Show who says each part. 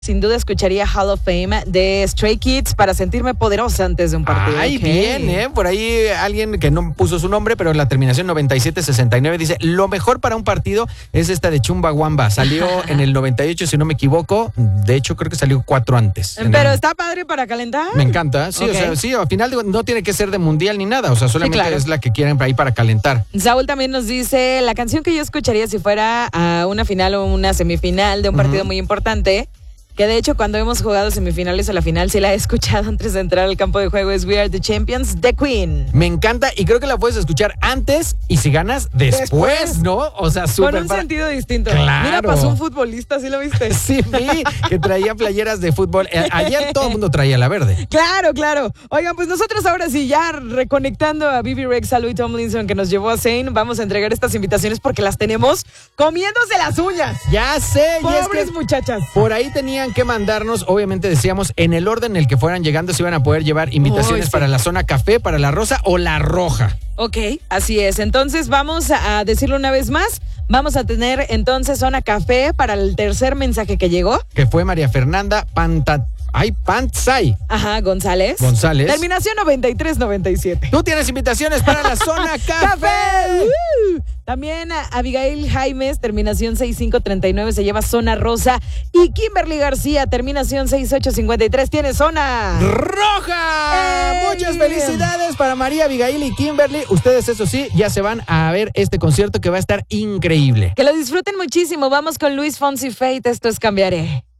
Speaker 1: sin duda escucharía Hall of Fame de Stray Kids para sentirme poderosa antes de un partido.
Speaker 2: Ay, bien, Por ahí alguien que no puso su nombre, pero en la terminación 9769 dice, lo mejor para un partido es esta de Chumbawamba. Salió en el 98, si no me equivoco. De hecho, creo que salió 4 antes.
Speaker 1: Pero está padre para calentar.
Speaker 2: Me encanta, sí,
Speaker 1: Ok.
Speaker 2: o sea, sí, al final no tiene que ser de mundial ni nada, o sea, solamente
Speaker 1: claro.
Speaker 2: es la que quieren ahí para calentar.
Speaker 1: Saúl también nos dice, la canción que yo escucharía si fuera a una final o una semifinal de un partido muy importante, que de hecho cuando hemos jugado semifinales o la final sí la he escuchado antes de entrar al campo de juego, es We Are the Champions de Queen.
Speaker 2: Me encanta y creo que la puedes escuchar antes y si ganas, después. ¿No? O sea, súper.
Speaker 1: Con un sentido distinto.
Speaker 2: Claro.
Speaker 1: Mira, pasó un futbolista, ¿sí lo viste?
Speaker 2: Sí, vi que traía playeras de fútbol. Ayer todo el mundo traía la verde.
Speaker 1: Claro, claro. Oigan, pues nosotros ahora sí, ya reconectando a Bibi Rex, a Louis Tomlinson que nos llevó a Zane, vamos a entregar estas invitaciones porque las tenemos comiéndose las uñas.
Speaker 2: Ya sé, y es
Speaker 1: Pobres
Speaker 2: que
Speaker 1: muchachas.
Speaker 2: por ahí tenían que mandarnos, obviamente decíamos, en el orden en el que fueran llegando, se iban a poder llevar invitaciones
Speaker 1: sí.
Speaker 2: para la zona café, para la rosa o la roja.
Speaker 1: Ok, así es. Entonces vamos a decirlo una vez más. Vamos a tener entonces zona café para el tercer mensaje que llegó.
Speaker 2: Que fue María Fernanda Pantzay.
Speaker 1: Ajá, González. Terminación 9397.
Speaker 2: Tú tienes invitaciones para la zona café.
Speaker 1: También Abigail Jaimes, terminación 6539, se lleva zona rosa. Y Kimberly García, terminación 6853, tiene zona
Speaker 2: roja.
Speaker 1: ¡Ey!
Speaker 2: Muchas felicidades para María, Abigail y Kimberly. Ustedes, eso sí, ya se van a ver este concierto que va a estar increíble.
Speaker 1: Que lo disfruten muchísimo. Vamos con Luis Fonsi Fate. Esto es Cambiaré.